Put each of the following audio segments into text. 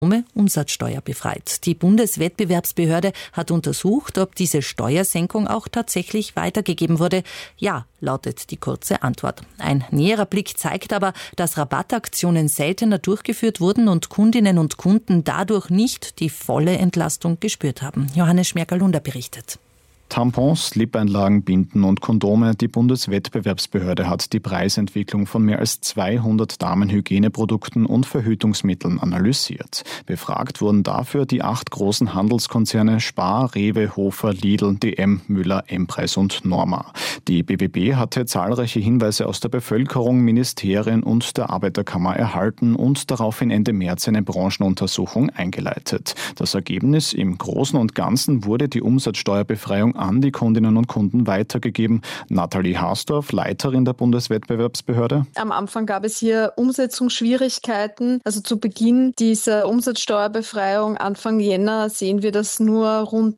Umsatzsteuer befreit. Die Bundeswettbewerbsbehörde hat untersucht, ob diese Steuersenkung auch tatsächlich weitergegeben wurde. Ja, lautet die kurze Antwort. Ein näherer Blick zeigt aber, dass Rabattaktionen seltener durchgeführt wurden und Kundinnen und Kunden dadurch nicht die volle Entlastung gespürt haben. Johannes Schmerker-Lunder berichtet. Tampons, Lipeinlagen, Binden und Kondome. Die Bundeswettbewerbsbehörde hat die Preisentwicklung von mehr als 200 Damenhygieneprodukten und Verhütungsmitteln analysiert. Befragt wurden dafür die 8 großen Handelskonzerne Spar, Rewe, Hofer, Lidl, DM, Müller, M-Preis und Norma. Die BWB hatte zahlreiche Hinweise aus der Bevölkerung, Ministerien und der Arbeiterkammer erhalten und daraufhin Ende März eine Branchenuntersuchung eingeleitet. Das Ergebnis: Im Großen und Ganzen wurde die Umsatzsteuerbefreiung an die Kundinnen und Kunden weitergegeben. Nathalie Haasdorf, Leiterin der Bundeswettbewerbsbehörde. Am Anfang gab es hier Umsetzungsschwierigkeiten. Also zu Beginn dieser Umsatzsteuerbefreiung, Anfang Jänner, sehen wir, dass nur rund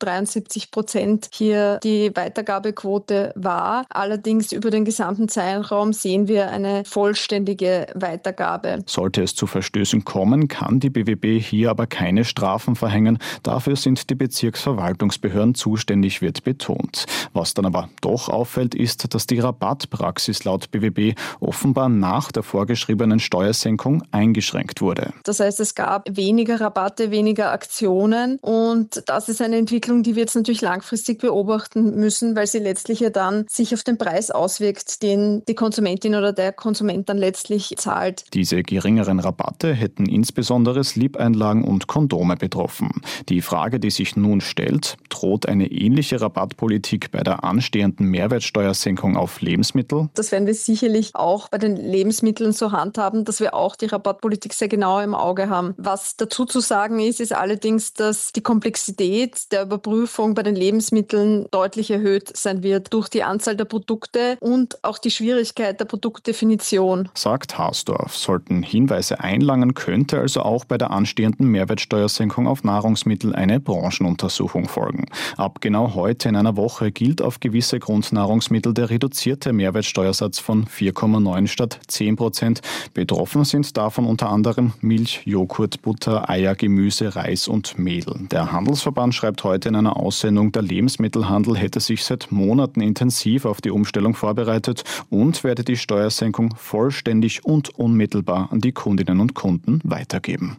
73% hier die Weitergabequote war. Allerdings über den gesamten Zeitraum sehen wir eine vollständige Weitergabe. Sollte es zu Verstößen kommen, kann die BWB hier aber keine Strafen verhängen. Dafür sind die Bezirksverwaltungsbehörden zuständig, wird betont. Was dann aber doch auffällt, ist, dass die Rabattpraxis laut BWB offenbar nach der vorgeschriebenen Steuersenkung eingeschränkt wurde. Das heißt, es gab weniger Rabatte, weniger Aktionen und das ist eine Entwicklung, die wir jetzt natürlich langfristig beobachten müssen, weil sie letztlich ja dann sich auf den Preis auswirkt, den die Konsumentin oder der Konsument dann letztlich zahlt. Diese geringeren Rabatte hätten insbesondere Slip-Einlagen und Kondome betroffen. Die Frage, die sich nun stellt: Droht eine ähnliche Rabattpolitik bei der anstehenden Mehrwertsteuersenkung auf Lebensmittel? Das werden wir sicherlich auch bei den Lebensmitteln so handhaben, dass wir auch die Rabattpolitik sehr genau im Auge haben. Was dazu zu sagen ist allerdings, dass die Komplexität der Überprüfung bei den Lebensmitteln deutlich erhöht sein wird durch die Anzahl der Produkte und auch die Schwierigkeit der Produktdefinition. Sagt Haasdorf. Sollten Hinweise einlangen, könnte also auch bei der anstehenden Mehrwertsteuersenkung auf Nahrungsmittel eine Branchenuntersuchung folgen. Ab genau heute in einer Woche gilt auf gewisse Grundnahrungsmittel der reduzierte Mehrwertsteuersatz von 4,9 statt 10%. Betroffen sind davon unter anderem Milch, Joghurt, Butter, Eier, Gemüse, Reis und Mehl. Der Handelsverband schreibt heute in einer Aussendung, der Lebensmittelhandel hätte sich seit Monaten intensiv auf die Umstellung vorbereitet und werde die Steuersenkung vollständig und unmittelbar an die Kundinnen und Kunden weitergeben.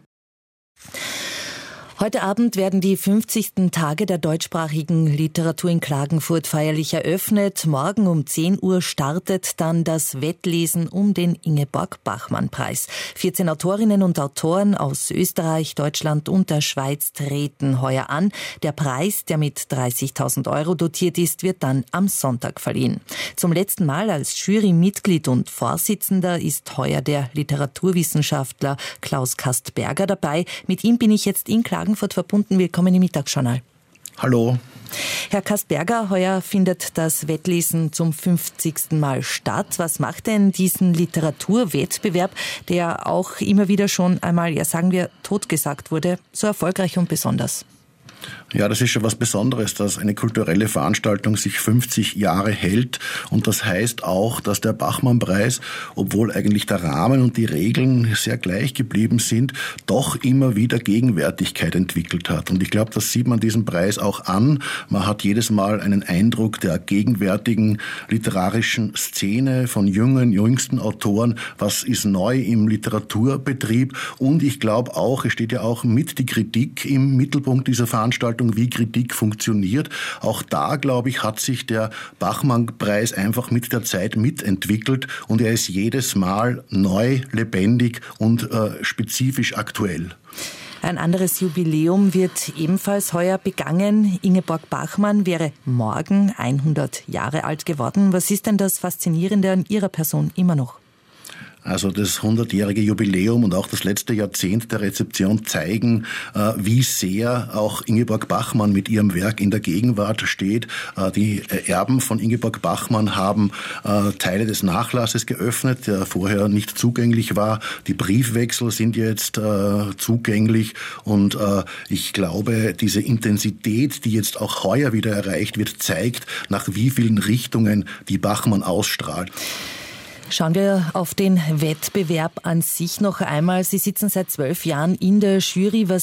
Heute Abend werden die 50. Tage der deutschsprachigen Literatur in Klagenfurt feierlich eröffnet. Morgen um 10 Uhr startet dann das Wettlesen um den Ingeborg-Bachmann-Preis. 14 Autorinnen und Autoren aus Österreich, Deutschland und der Schweiz treten heuer an. Der Preis, der mit 30.000 Euro dotiert ist, wird dann am Sonntag verliehen. Zum letzten Mal als Jurymitglied und Vorsitzender ist heuer der Literaturwissenschaftler Klaus Kastberger dabei. Mit ihm bin ich jetzt in Klagenfurt verbunden. Willkommen im Mittagsjournal. Hallo. Herr Kastberger, heuer findet das Wettlesen zum 50. Mal statt. Was macht denn diesen Literaturwettbewerb, der auch immer wieder schon einmal, ja sagen wir, totgesagt wurde, so erfolgreich und besonders? Ja, das ist schon was Besonderes, dass eine kulturelle Veranstaltung sich 50 Jahre hält. Und das heißt auch, dass der Bachmann-Preis, obwohl eigentlich der Rahmen und die Regeln sehr gleich geblieben sind, doch immer wieder Gegenwärtigkeit entwickelt hat. Und ich glaube, das sieht man diesem Preis auch an. Man hat jedes Mal einen Eindruck der gegenwärtigen literarischen Szene von jüngsten Autoren. Was ist neu im Literaturbetrieb? Und ich glaube auch, es steht ja auch mit die Kritik im Mittelpunkt dieser Veranstaltung, wie Kritik funktioniert. Auch da, glaube ich, hat sich der Bachmann-Preis einfach mit der Zeit mitentwickelt und er ist jedes Mal neu, lebendig und spezifisch aktuell. Ein anderes Jubiläum wird ebenfalls heuer begangen. Ingeborg Bachmann wäre morgen 100 Jahre alt geworden. Was ist denn das Faszinierende an ihrer Person immer noch? Also das 100-jährige Jubiläum und auch das letzte Jahrzehnt der Rezeption zeigen, wie sehr auch Ingeborg Bachmann mit ihrem Werk in der Gegenwart steht. Die Erben von Ingeborg Bachmann haben Teile des Nachlasses geöffnet, der vorher nicht zugänglich war. Die Briefwechsel sind jetzt zugänglich und ich glaube, diese Intensität, die jetzt auch heuer wieder erreicht wird, zeigt, nach wie vielen Richtungen die Bachmann ausstrahlt. Schauen wir auf den Wettbewerb an sich noch einmal. Sie sitzen seit 12 Jahren in der Jury. Was